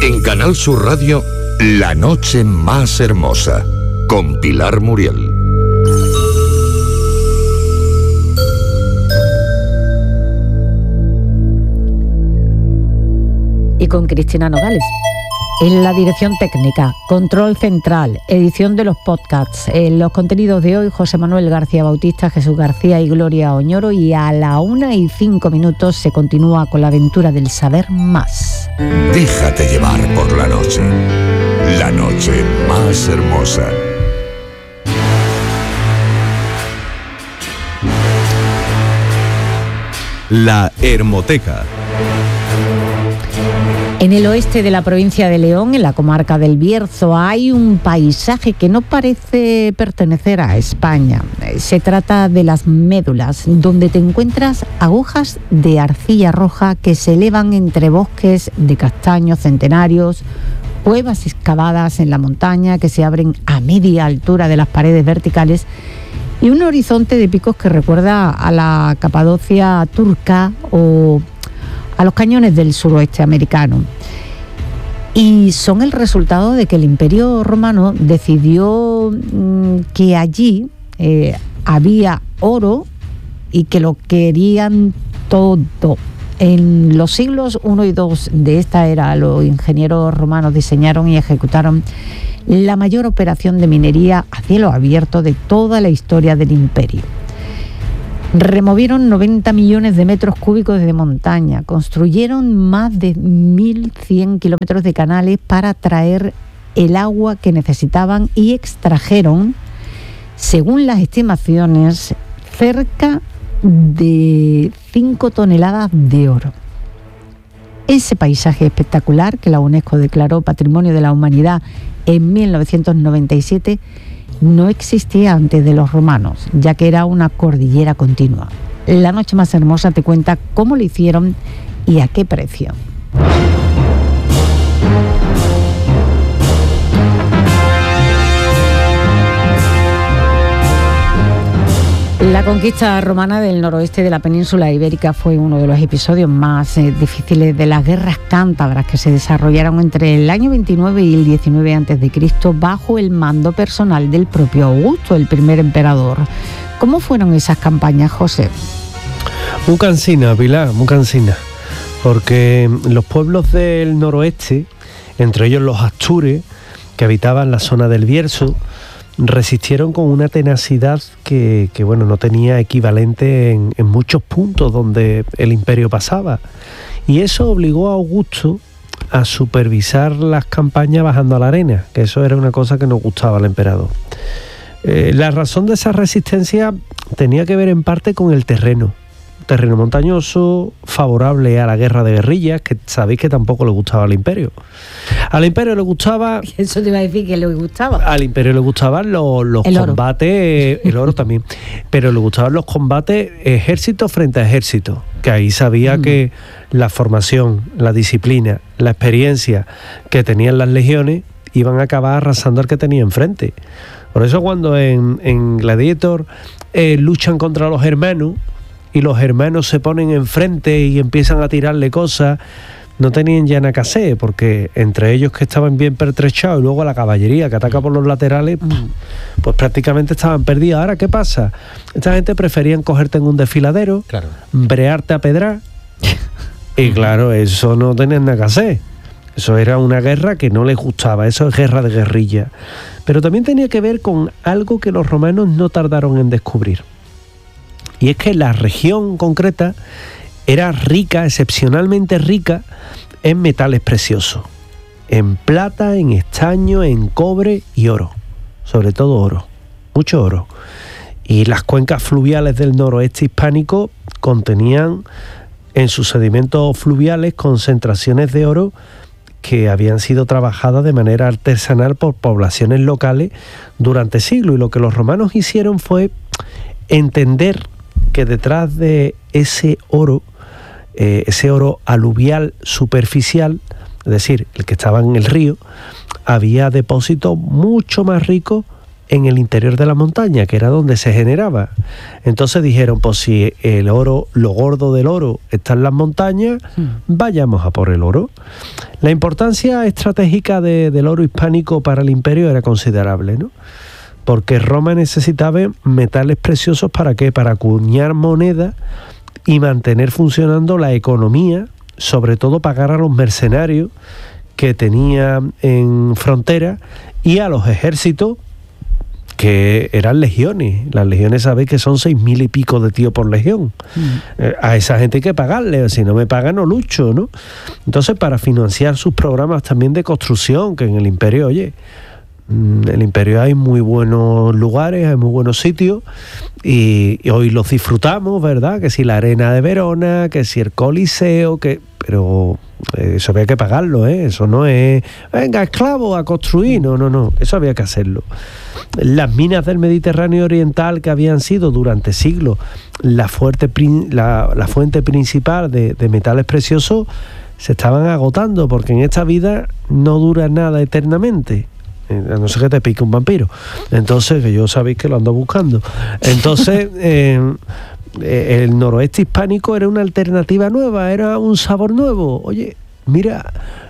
En Canal Sur Radio, La noche más hermosa, con Pilar Muriel. Y con Cristina Nogales. En la dirección técnica, control central, edición de los podcasts, en los contenidos de hoy, José Manuel García Bautista, Jesús García y Gloria Oñoro, y a la 1:05 se continúa con la aventura del saber más. Déjate llevar por la noche más hermosa. La Hermoteca. En el oeste de la provincia de León, en la comarca del Bierzo, hay un paisaje que no parece pertenecer a España. Se trata de las Médulas, donde te encuentras agujas de arcilla roja que se elevan entre bosques de castaños centenarios, cuevas excavadas en la montaña que se abren a media altura de las paredes verticales y un horizonte de picos que recuerda a la Capadocia turca o a los cañones del suroeste americano. Y son el resultado de que el Imperio Romano decidió que allí había oro y que lo querían todo. En los siglos I y II de esta era, los ingenieros romanos diseñaron y ejecutaron la mayor operación de minería a cielo abierto de toda la historia del imperio. Removieron 90 millones de metros cúbicos de montaña, construyeron más de 1.100 kilómetros de canales para traer el agua que necesitaban y extrajeron, según las estimaciones, cerca de 5 toneladas de oro. Ese paisaje espectacular que la UNESCO declaró Patrimonio de la Humanidad en 1997 no existía antes de los romanos, ya que era una cordillera continua. La noche más hermosa te cuenta cómo lo hicieron y a qué precio. La conquista romana del noroeste de la península ibérica fue uno de los episodios más difíciles de las guerras cántabras que se desarrollaron entre el año 29 y el 19 a.C. bajo el mando personal del propio Augusto, el primer emperador. ¿Cómo fueron esas campañas, José? Muy cansina, Pilar, muy cansina, porque los pueblos del noroeste, entre ellos los astures, que habitaban la zona del Bierzo, resistieron con una tenacidad que no tenía equivalente en muchos puntos donde el imperio pasaba. Y eso obligó a Augusto a supervisar las campañas bajando a la arena, que eso era una cosa que no gustaba al emperador. La razón de esa resistencia tenía que ver en parte con el terreno montañoso, favorable a la guerra de guerrillas, que sabéis que tampoco le gustaba al imperio. Al imperio le gustaba... Eso te iba a decir que le gustaba. Al imperio le gustaban los combates, el oro también, pero le gustaban los combates ejército frente a ejército, que ahí sabía que la formación, la disciplina, la experiencia que tenían las legiones iban a acabar arrasando al que tenía enfrente. Por eso cuando en Gladiator luchan contra los germanos, y los hermanos se ponen enfrente y empiezan a tirarle cosas, no tenían ya nada que hacer, porque entre ellos que estaban bien pertrechados y luego la caballería que ataca por los laterales, pues prácticamente estaban perdidos. Ahora, ¿qué pasa? Esta gente preferían cogerte en un desfiladero, claro, brearte a pedrar, y claro, eso no tenían nada que hacer. Eso era una guerra que no les gustaba, eso es guerra de guerrilla. Pero también tenía que ver con algo que los romanos no tardaron en descubrir. Y es que la región concreta era rica, excepcionalmente rica, en metales preciosos. En plata, en estaño, en cobre y oro. Sobre todo oro. Mucho oro. Y las cuencas fluviales del noroeste hispánico contenían en sus sedimentos fluviales concentraciones de oro que habían sido trabajadas de manera artesanal por poblaciones locales durante siglos. Y lo que los romanos hicieron fue entender que detrás de ese oro aluvial superficial, es decir, el que estaba en el río, había depósitos mucho más ricos en el interior de la montaña, que era donde se generaba. Entonces dijeron, pues si el oro, lo gordo del oro está en las montañas, vayamos a por el oro. La importancia estratégica del oro hispánico para el imperio era considerable, ¿no? Porque Roma necesitaba metales preciosos ¿para qué? Para acuñar moneda y mantener funcionando la economía, sobre todo pagar a los mercenarios que tenía en frontera y a los ejércitos, que eran legiones. Las legiones, sabéis que son 6.000 y pico de tíos por legión. A esa gente hay que pagarle, si no me pagan no lucho, ¿no? Entonces, para financiar sus programas también de construcción, que en el imperio, oye, en el imperio hay muy buenos lugares, hay muy buenos sitios, y hoy los disfrutamos, ¿verdad? Que si la arena de Verona, que si el Coliseo, pero eso había que pagarlo, ¿eh? Eso no es, venga, esclavo a construir, no, eso había que hacerlo. Las minas del Mediterráneo Oriental, que habían sido durante siglos la fuente principal de metales preciosos, se estaban agotando, porque en esta vida no dura nada eternamente, a no ser que te pique un vampiro. Entonces, que yo sabéis que lo ando buscando. Entonces, el noroeste hispánico era una alternativa nueva, era un sabor nuevo. Oye, mira,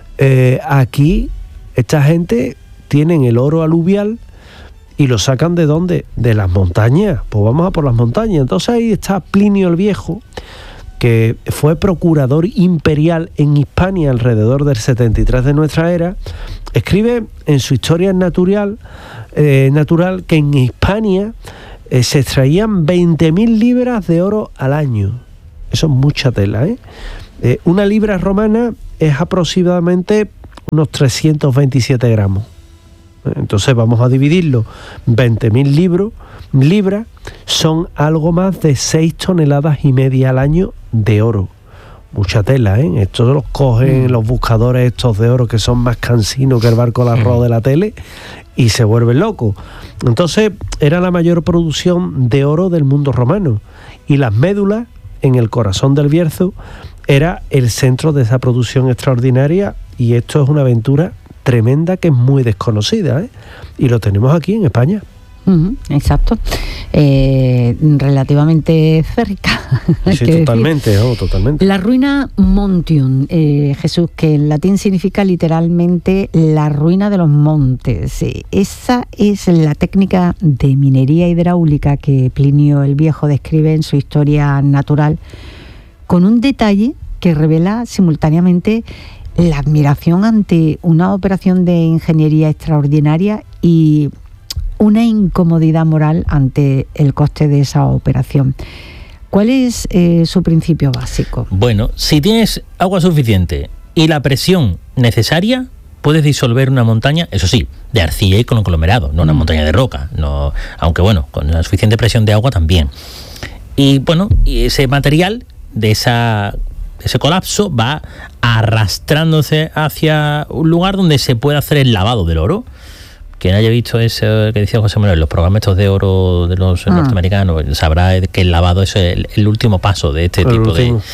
aquí esta gente tienen el oro aluvial y lo sacan ¿de dónde? De las montañas. Pues vamos a por las montañas. Entonces ahí está Plinio el Viejo, que fue procurador imperial en Hispania alrededor del 73 de nuestra era. Escribe en su Historia natural que en Hispania se extraían 20.000 libras de oro al año. Eso es mucha tela, ¿eh? Una libra romana es aproximadamente unos 327 gramos. Entonces vamos a dividirlo. 20.000 libras son algo más de 6,5 toneladas al año de oro. Mucha tela, ¿eh? Esto los cogen los buscadores estos de oro, que son más cansinos que el barco de arroz de la tele, y se vuelven locos. Entonces era la mayor producción de oro del mundo romano, y las médulas en el corazón del Bierzo era el centro de esa producción extraordinaria, y esto es una aventura tremenda que es muy desconocida, ¿eh? Y lo tenemos aquí en España. Exacto, relativamente cerca. Sí, totalmente, totalmente. La ruina Montium, Jesús, que en latín significa literalmente la ruina de los montes. Esa es la técnica de minería hidráulica que Plinio el Viejo describe en su Historia natural, con un detalle que revela simultáneamente la admiración ante una operación de ingeniería extraordinaria y una incomodidad moral ante el coste de esa operación. ¿Cuál es su principio básico? Bueno, si tienes agua suficiente y la presión necesaria, puedes disolver una montaña, eso sí, de arcilla y conglomerado, no una montaña de roca, no, aunque bueno, con la suficiente presión de agua también. Y bueno, y ese material de ese colapso va arrastrándose hacia un lugar donde se puede hacer el lavado del oro. Quien haya visto eso que decía José Manuel, los programas estos de oro de los norteamericanos, sabrá que el lavado es el último paso de este tipo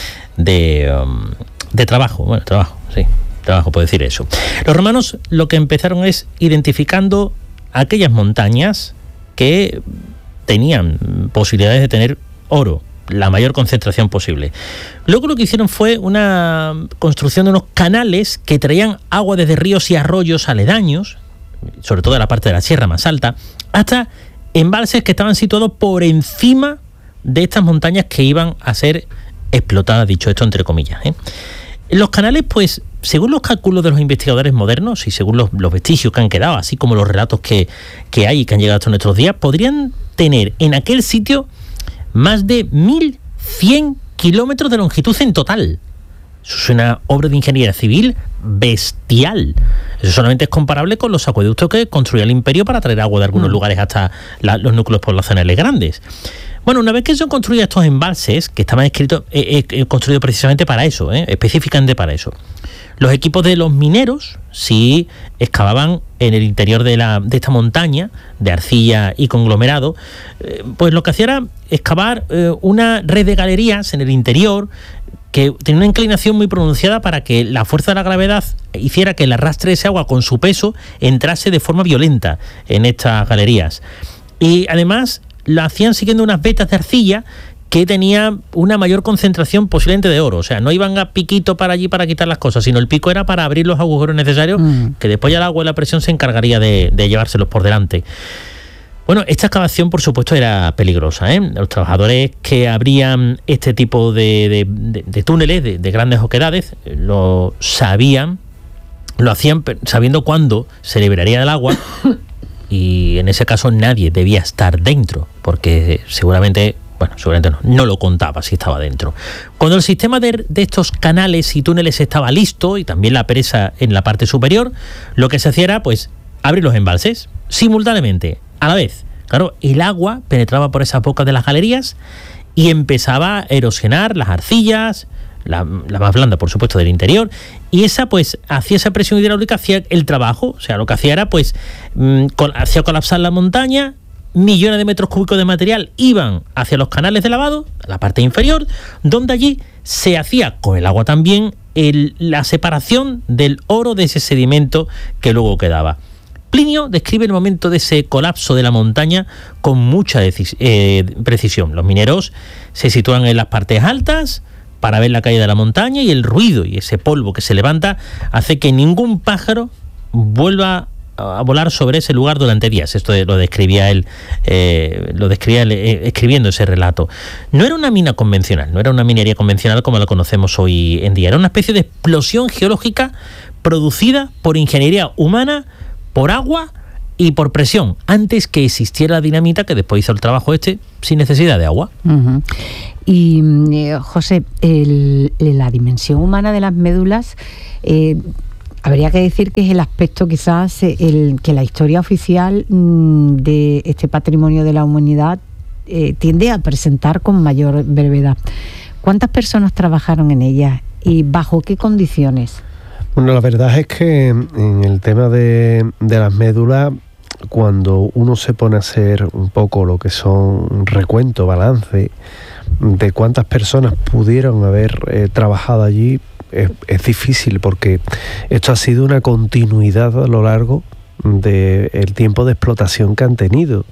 de trabajo. Bueno, trabajo, puedo decir eso. Los romanos lo que empezaron es identificando aquellas montañas que tenían posibilidades de tener oro, la mayor concentración posible. Luego lo que hicieron fue una construcción de unos canales que traían agua desde ríos y arroyos aledaños, sobre todo de la parte de la sierra más alta, hasta embalses que estaban situados por encima de estas montañas que iban a ser explotadas, dicho esto entre comillas, ¿eh? Los canales, pues, según los cálculos de los investigadores modernos y según los vestigios que han quedado, así como los relatos que hay y que han llegado hasta nuestros días, podrían tener en aquel sitio más de 1.100 kilómetros de longitud en total. Eso es una obra de ingeniería civil bestial. Eso solamente es comparable con los acueductos que construía el imperio para traer agua de algunos lugares hasta los núcleos poblacionales grandes. Bueno, una vez que se han construido estos embalses, que estaban construidos precisamente para eso, específicamente para eso, los equipos de los mineros sí excavaban en el interior de esta montaña de arcilla y conglomerado, pues lo que hacía era excavar una red de galerías en el interior que tenía una inclinación muy pronunciada para que la fuerza de la gravedad hiciera que el arrastre de ese agua con su peso entrase de forma violenta en estas galerías. Y además lo hacían siguiendo unas vetas de arcilla que tenían una mayor concentración posiblemente de oro. O sea, no iban a piquito para allí para quitar las cosas, sino el pico era para abrir los agujeros necesarios, que después ya el agua y la presión se encargaría de llevárselos por delante. Bueno, esta excavación, por supuesto, era peligrosa, ¿eh? Los trabajadores que abrían este tipo de túneles de grandes oquedades lo sabían, lo hacían sabiendo cuándo se liberaría del agua y en ese caso nadie debía estar dentro, porque seguramente no lo contaba si estaba dentro. Cuando el sistema de estos canales y túneles estaba listo y también la presa en la parte superior, lo que se hacía era pues abrir los embalses simultáneamente, a la vez. Claro, el agua penetraba por esas bocas de las galerías y empezaba a erosionar las arcillas, la más blanda, por supuesto, del interior, y esa pues hacía esa presión hidráulica, hacía el trabajo. O sea, lo que hacía era pues hacía colapsar la montaña, millones de metros cúbicos de material iban hacia los canales de lavado, la parte inferior, donde allí se hacía con el agua también la separación del oro de ese sedimento que luego quedaba. Plinio describe el momento de ese colapso de la montaña con mucha precisión. Los mineros se sitúan en las partes altas para ver la caída de la montaña, y el ruido y ese polvo que se levanta hace que ningún pájaro vuelva a volar sobre ese lugar durante días. Esto lo describía él, escribiendo ese relato. No era una mina convencional, no era una minería convencional como la conocemos hoy en día. Era una especie de explosión geológica producida por ingeniería humana, por agua y por presión, antes que existiera la dinamita que después hizo el trabajo sin necesidad de agua. Uh-huh. Y José, la dimensión humana de las médulas, habría que decir que es el aspecto quizás que la historia oficial de este patrimonio de la humanidad tiende a presentar con mayor brevedad. ¿Cuántas personas trabajaron en ellas y bajo qué condiciones? Bueno, la verdad es que en el tema de las médulas, cuando uno se pone a hacer un poco lo que son recuento, balance de cuántas personas pudieron haber trabajado allí, es difícil, porque esto ha sido una continuidad a lo largo del tiempo de explotación que han tenido.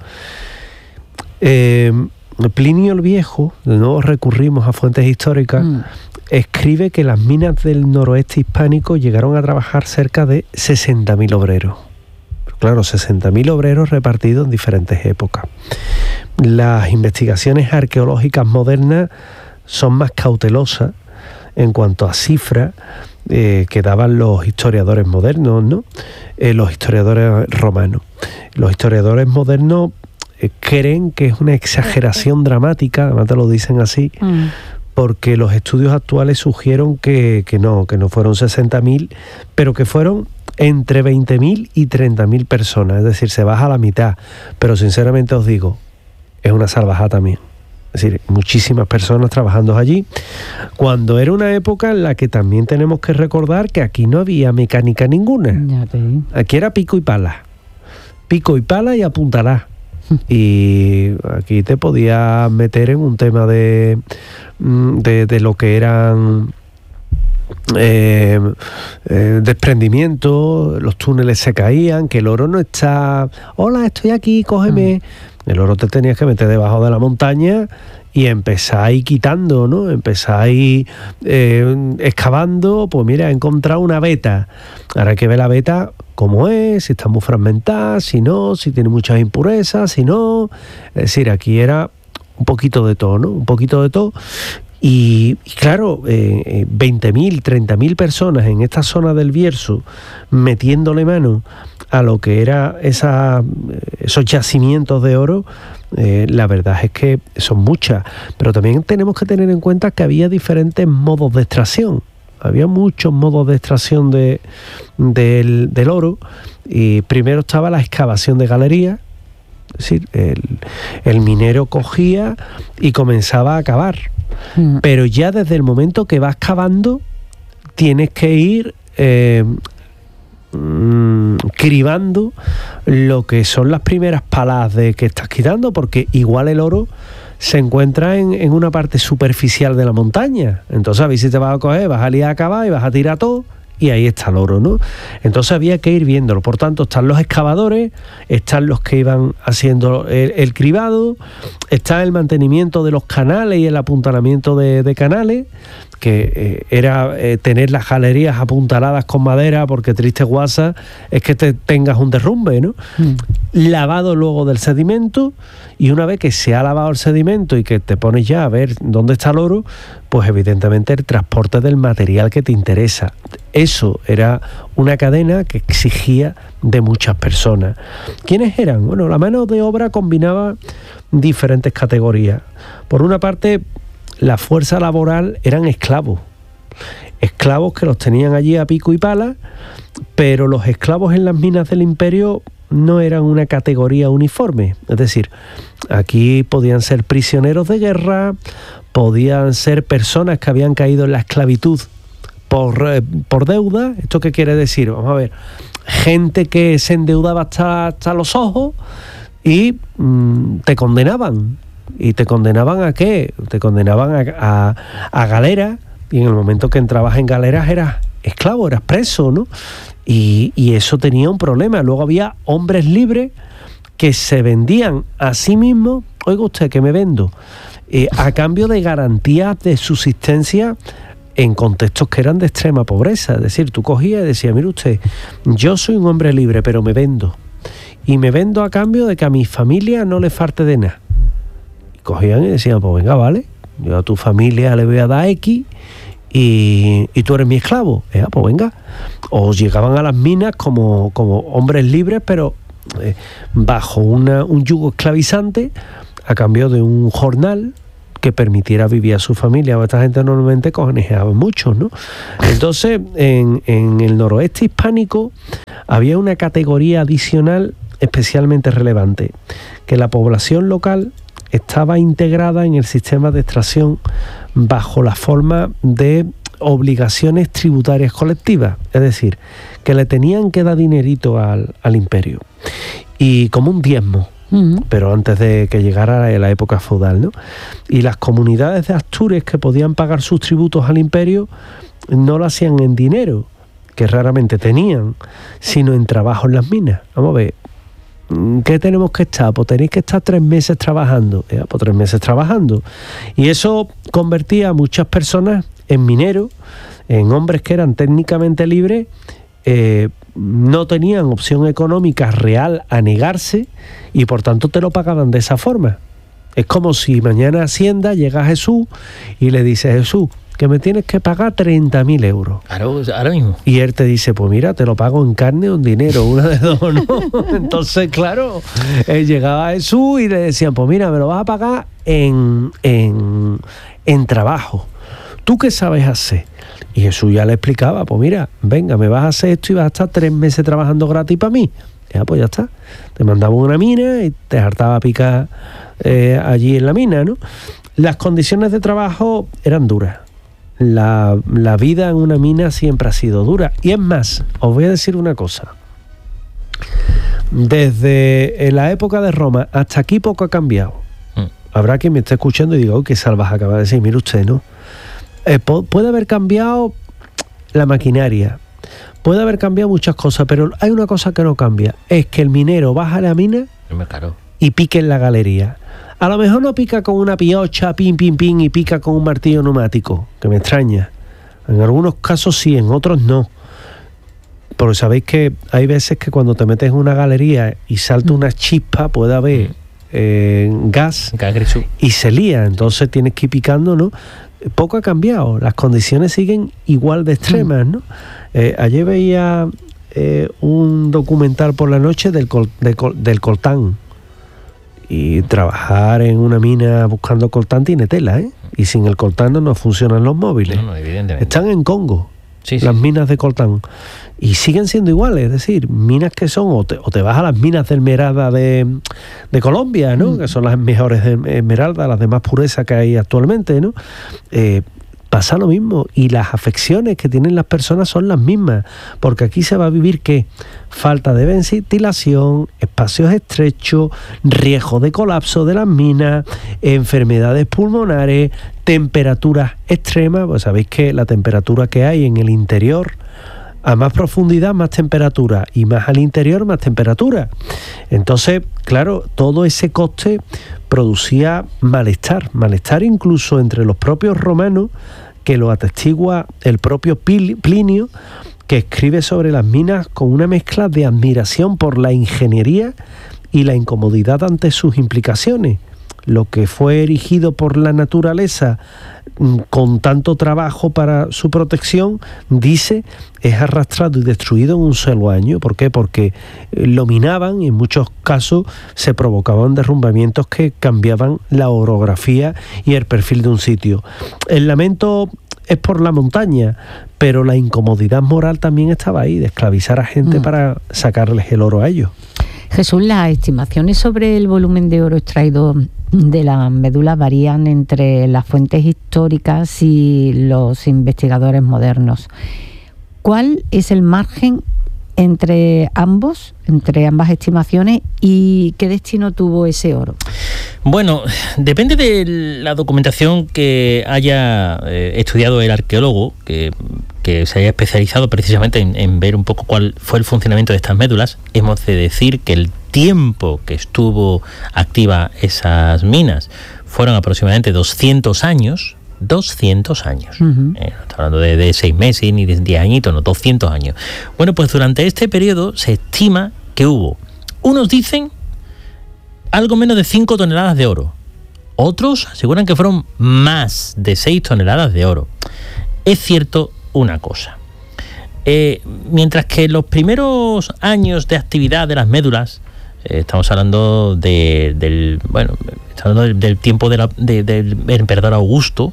Plinio el Viejo, de nuevo recurrimos a fuentes históricas, escribe que las minas del noroeste hispánico llegaron a trabajar cerca de 60.000 obreros. Claro, 60.000 obreros repartidos en diferentes épocas. Las investigaciones arqueológicas modernas son más cautelosas en cuanto a cifras que daban los historiadores modernos, ¿no? Los historiadores romanos. Los historiadores modernos creen que es una exageración dramática, además te lo dicen así, porque los estudios actuales sugieren que no fueron 60.000, pero que fueron entre 20.000 y 30.000 personas, es decir, se baja a la mitad. Pero sinceramente os digo, es una salvajada también. Es decir, muchísimas personas trabajando allí, cuando era una época en la que también tenemos que recordar que aquí no había mecánica ninguna. Aquí era pico y pala y apuntará. Y aquí te podías meter en un tema de lo que eran desprendimiento, los túneles se caían, que el oro no está, hola, estoy aquí, cógeme. El oro te tenías que meter debajo de la montaña y empezar ahí quitando, ¿no? Empezar ahí excavando. Pues mira, he encontrado una veta. Ahora hay que ver la veta cómo es, si está muy fragmentada, si no, si tiene muchas impurezas, si no. Es decir, aquí era un poquito de todo, ¿no? Un poquito de todo. Y claro, 20.000, 30.000 personas en esta zona del Bierzo metiéndole mano a lo que era esos yacimientos de oro, la verdad es que son muchas. Pero también tenemos que tener en cuenta que había diferentes modos de extracción. Había muchos modos de extracción del oro. Y primero estaba la excavación de galerías. Es decir, el minero cogía y comenzaba a cavar. Pero ya desde el momento que vas cavando, tienes que ir cribando lo que son las primeras palas de que estás quitando, porque igual el oro se encuentra en una parte superficial de la montaña. Entonces a ver si te vas a coger, vas a liar a acabar y vas a tirar todo, y ahí está el oro, ¿no? Entonces había que ir viéndolo. Por tanto, están los excavadores, están los que iban haciendo el cribado, está el mantenimiento de los canales y el apuntalamiento de canales, que era tener las galerías apuntaladas con madera, porque triste guasa es que te tengas un derrumbe, ¿no? Lavado luego del sedimento, y una vez que se ha lavado el sedimento y que te pones ya a ver dónde está el oro, pues evidentemente el transporte del material que te interesa. Eso era una cadena que exigía de muchas personas. ¿Quiénes eran? Bueno, la mano de obra combinaba diferentes categorías. Por una parte, la fuerza laboral eran esclavos que los tenían allí a pico y pala, pero los esclavos en las minas del imperio no eran una categoría uniforme. Es decir, aquí podían ser prisioneros de guerra, podían ser personas que habían caído en la esclavitud por deuda. ¿Esto qué quiere decir? Vamos a ver, gente que se endeudaba hasta los ojos y te condenaban. ¿Y te condenaban a qué? Te condenaban a galera, y en el momento que entrabas en galeras eras esclavo, eras preso, ¿no? Y eso tenía un problema. Luego había hombres libres que se vendían a sí mismos. Oiga usted, que me vendo, a cambio de garantías de subsistencia en contextos que eran de extrema pobreza. Es decir, tú cogías y decías, mire usted, yo soy un hombre libre, pero me vendo. Y me vendo a cambio de que a mi familia no le falte de nada. Cogían y decían, pues venga, vale, yo a tu familia le voy a dar X y tú eres mi esclavo. Pues venga. O llegaban a las minas como hombres libres, pero bajo un yugo esclavizante, a cambio de un jornal que permitiera vivir a su familia. Esta gente normalmente conejeaba mucho, ¿no? Entonces, en el noroeste hispánico había una categoría adicional especialmente relevante, que la población local estaba integrada en el sistema de extracción bajo la forma de obligaciones tributarias colectivas, es decir, que le tenían que dar dinerito al imperio, y como un diezmo, pero antes de que llegara la época feudal, ¿no? Y las comunidades de Asturias que podían pagar sus tributos al imperio no lo hacían en dinero, que raramente tenían, sino en trabajo en las minas. Vamos a ver, ¿qué tenemos que estar? Pues tenéis que estar 3 meses trabajando. Pues 3 meses trabajando. Y eso convertía a muchas personas en mineros, en hombres que eran técnicamente libres, no tenían opción económica real a negarse, y por tanto te lo pagaban de esa forma. Es como si mañana Hacienda llega a Jesús y le dice, Jesús, que me tienes que pagar 30.000 euros. Claro, ahora mismo. Y él te dice, pues mira, te lo pago en carne o en dinero, una de dos, ¿no? Entonces, claro, llegaba a Jesús y le decían, pues mira, me lo vas a pagar en trabajo. ¿Tú qué sabes hacer? Y Jesús ya le explicaba, pues mira, venga, me vas a hacer esto y vas a estar 3 meses trabajando gratis para mí. Pues ya está. Te mandaba una mina y te hartaba a picar allí en la mina, ¿no? Las condiciones de trabajo eran duras. La vida en una mina siempre ha sido dura. Y es más, os voy a decir una cosa. Desde la época de Roma hasta aquí poco ha cambiado. Habrá quien me esté escuchando y diga, uy, qué salvaje acaba de decir, mire usted, ¿no? Puede haber cambiado la maquinaria, puede haber cambiado muchas cosas, pero hay una cosa que no cambia, es que el minero baja a la mina y pique en la galería. A lo mejor no pica con una piocha, pin, pin, pin, y pica con un martillo neumático, que me extraña. En algunos casos sí, en otros no. Porque sabéis que hay veces que cuando te metes en una galería y salta una chispa, puede haber gas y se lía, entonces tienes que ir picando, ¿no? Poco ha cambiado, las condiciones siguen igual de extremas, ¿no? Ayer veía un documental por la noche del coltán, y trabajar en una mina buscando coltán tiene tela, ¿eh? Y sin el coltán no funcionan los móviles. No, evidentemente. Están en Congo, sí, las minas de coltán, y siguen siendo iguales, es decir, minas que son, o te vas a las minas de esmeralda de Colombia, ¿no? Que son las mejores de esmeralda, las de más pureza que hay actualmente, ¿no? pasa lo mismo, y las afecciones que tienen las personas son las mismas, porque aquí se va a vivir ¿qué? Falta de ventilación, espacios estrechos, riesgo de colapso de las minas, enfermedades pulmonares, temperaturas extremas. Pues sabéis que la temperatura que hay en el interior, a más profundidad más temperatura, y más al interior más temperatura. Entonces, claro, todo ese coste producía malestar incluso entre los propios romanos, que lo atestigua el propio Plinio, que escribe sobre las minas con una mezcla de admiración por la ingeniería y la incomodidad ante sus implicaciones. Lo que fue erigido por la naturaleza con tanto trabajo para su protección, dice, es arrastrado y destruido en un solo año. ¿Por qué? Porque lo minaban y en muchos casos se provocaban derrumbamientos que cambiaban la orografía y el perfil de un sitio. El lamento es por la montaña, pero la incomodidad moral también estaba ahí, de esclavizar a gente para sacarles el oro a ellos. Jesús, las estimaciones sobre el volumen de oro extraído de la médula varían entre las fuentes históricas y los investigadores modernos. ¿Cuál es el margen entre ambas estimaciones, y qué destino tuvo ese oro? Bueno, depende de la documentación que haya estudiado el arqueólogo, que se haya especializado precisamente en ver un poco cuál fue el funcionamiento de estas médulas. Hemos de decir que el tiempo que estuvo activa esas minas fueron aproximadamente 200 años. 200 años. No está hablando de 6 meses ni de 10 añitos, no, 200 años. Bueno, pues durante este periodo se estima que hubo, unos dicen, algo menos de 5 toneladas de oro. Otros aseguran que fueron más de 6 toneladas de oro. Es cierto una cosa. Mientras que los primeros años de actividad de las médulas, estamos hablando del tiempo del emperador Augusto,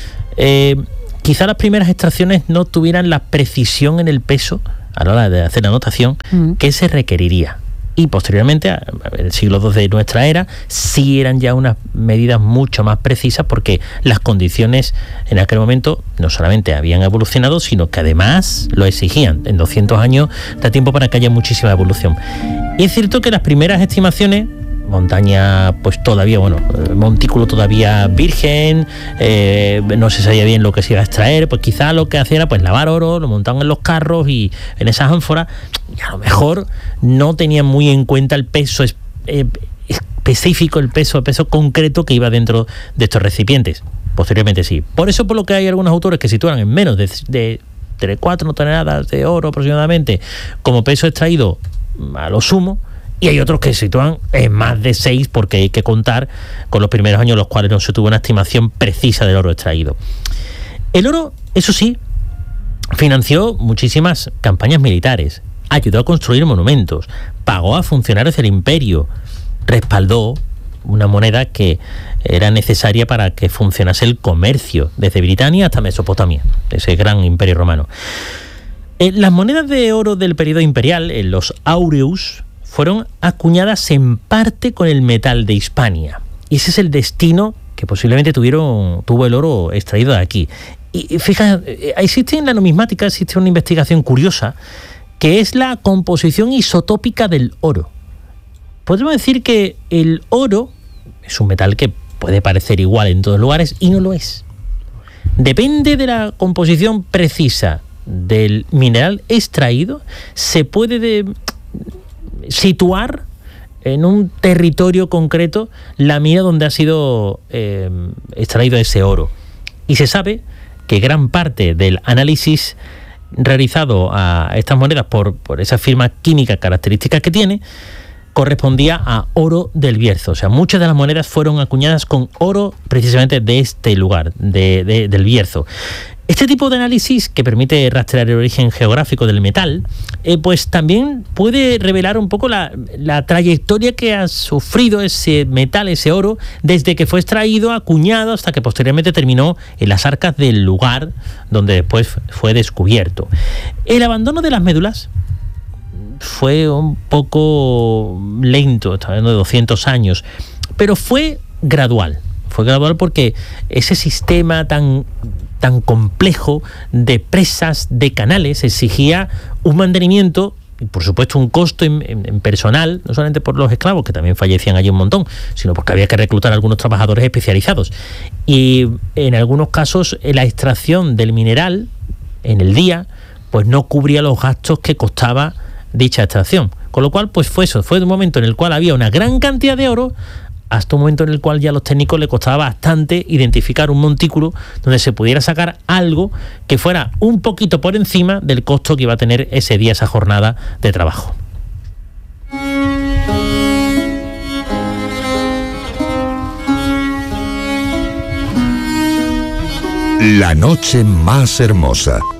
quizá las primeras extracciones no tuvieran la precisión en el peso a la hora de hacer la anotación que se requeriría. Y posteriormente, en el siglo II de nuestra era, sí eran ya unas medidas mucho más precisas, porque las condiciones en aquel momento no solamente habían evolucionado, sino que además lo exigían. En 200 años da tiempo para que haya muchísima evolución. Y es cierto que las primeras estimaciones, montaña pues todavía, montículo todavía virgen, no se sabía bien lo que se iba a extraer, pues quizá lo que hacía era pues lavar oro, lo montaban en los carros y en esas ánforas, y a lo mejor no tenían muy en cuenta el peso específico, el peso concreto que iba dentro de estos recipientes. Posteriormente sí. Por eso, por lo que hay algunos autores que sitúan en menos de 4 toneladas de oro aproximadamente como peso extraído a lo sumo, y hay otros que se sitúan en más de 6, porque hay que contar con los primeros años en los cuales no se tuvo una estimación precisa del oro extraído. El oro, eso sí, financió muchísimas campañas militares, ayudó a construir monumentos, pagó a funcionarios del imperio, respaldó una moneda que era necesaria para que funcionase el comercio desde Britania hasta Mesopotamia, ese gran imperio romano. Las monedas de oro del periodo imperial, los aureus, fueron acuñadas en parte con el metal de Hispania. Y ese es el destino que posiblemente tuvo el oro extraído de aquí. Y fíjate, en la numismática existe una investigación curiosa, que es la composición isotópica del oro. Podemos decir que el oro es un metal que puede parecer igual en todos lugares, y no lo es. Depende de la composición precisa del mineral extraído, se puede situar en un territorio concreto la mina donde ha sido extraído ese oro. Y se sabe que gran parte del análisis realizado a estas monedas por esas firmas químicas características que tiene, correspondía a oro del Bierzo. O sea, muchas de las monedas fueron acuñadas con oro precisamente de este lugar, del Bierzo. Este tipo de análisis, que permite rastrear el origen geográfico del metal, pues también puede revelar un poco la trayectoria que ha sufrido ese metal, ese oro, desde que fue extraído, acuñado, hasta que posteriormente terminó en las arcas del lugar donde después fue descubierto. El abandono de las médulas fue un poco lento, estamos hablando de 200 años, pero fue gradual. Fue gradual porque ese sistema tan tan complejo de presas, de canales, exigía un mantenimiento y por supuesto un costo en personal, no solamente por los esclavos, que también fallecían allí un montón, sino porque había que reclutar a algunos trabajadores especializados. Y en algunos casos la extracción del mineral en el día pues no cubría los gastos que costaba dicha extracción. Con lo cual, pues fue un momento en el cual había una gran cantidad de oro, hasta un momento en el cual ya a los técnicos les costaba bastante identificar un montículo donde se pudiera sacar algo que fuera un poquito por encima del costo que iba a tener ese día, esa jornada de trabajo. La noche más hermosa.